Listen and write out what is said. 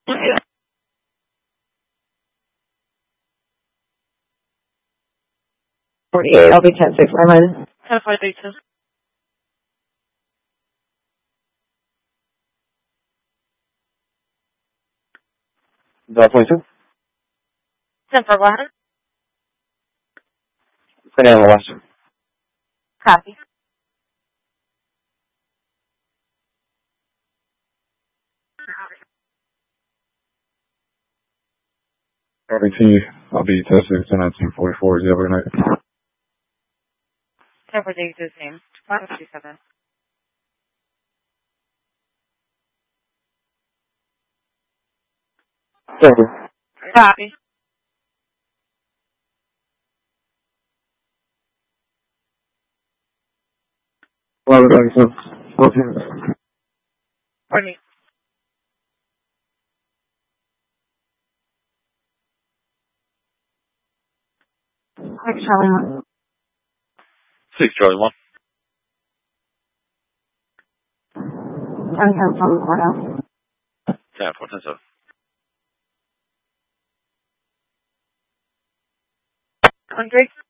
48. I'll be 10-6. Lemon. 10-4-3-2. Dial 22. 10-4, go ahead. Fernando West. Copy. RBT, I'll be 10-6 to 1944. You have a good night. 10-4-3-2, same. 5-2-7. Thank you. Copy. Well, like I said, 14. Pardon me. Quick, Charlie 1. 6 Charlie 1. Charlie has from the courthouse. 10-4-10-7. Andre?